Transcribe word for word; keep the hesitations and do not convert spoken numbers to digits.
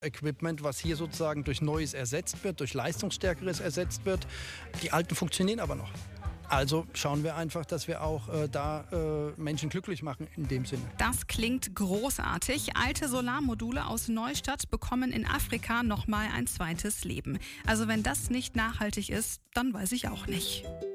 Equipment, was hier sozusagen durch Neues ersetzt wird, durch Leistungsstärkeres ersetzt wird. Die alten funktionieren aber noch. Also schauen wir einfach, dass wir auch äh, da äh, Menschen glücklich machen in dem Sinne. Das klingt großartig. Alte Solarmodule aus Neustadt bekommen in Afrika nochmal ein zweites Leben. Also wenn das nicht nachhaltig ist, dann weiß ich auch nicht.